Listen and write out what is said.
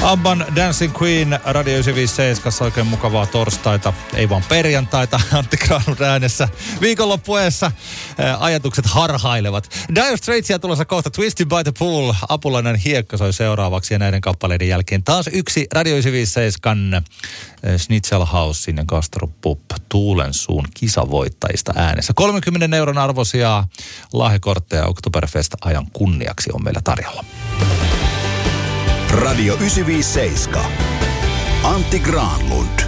Abban Dancing Queen Radio 957, oikein mukavaa torstaita, ei vaan perjantaita, Antti Granlund äänessä. Viikonloppuessa ajatukset harhailevat. Dire Straitsia tulossa kohta, Twisted by the Pool, Apulainen hiekka soi seuraavaksi ja näiden kappaleiden jälkeen taas yksi Radio 957 Schnitzel Housein ja Gastro Pub Tuulensuun kisavoittajista äänessä. 30 € arvoisia lahjakortteja Oktoberfest-ajan kunniaksi on meillä tarjolla. Radio 957. Antti Granlund.